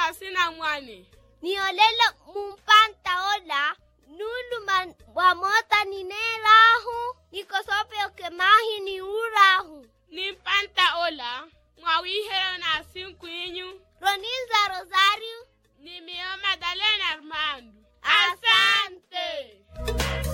na sina mwani. Niolele mumpanta ola. Nulu man wamota ninerahu. Nikosope okemahi ni urahu. Nimpanta ola. Mwawihe na 5